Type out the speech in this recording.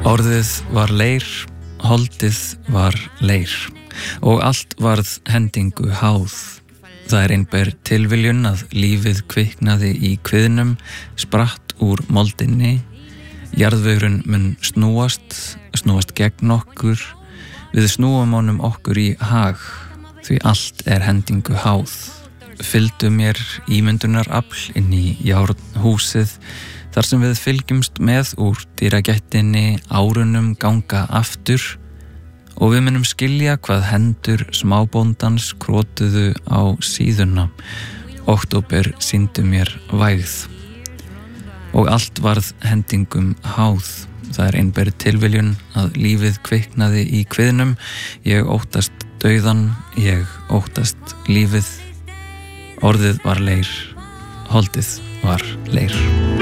Orðið var leir, holdið var leir og allt varð hendingu háð. Það einber tilviljun að lífið kviknaði í kviðnum, spratt úr moldinni. Jarðvegurinn mun snúast gegn okkur. Við snúum honum okkur í hag, því allt hendingu háð. Fylgdu mér ímyndunarafl inn í járnhúsið, þar sem við fylgjumst með úr dyragættinni árunum ganga aftur og við munum skilja hvað hendur smábóndans krotuðu á síðuna. Október sýndu mér vægð og allt varð hendingum háð. Það einber tilviljun að lífið kviknaði í kviðnum. Ég óttast dauðan, ég óttast lífið. Orðið var leir, holdið var leir.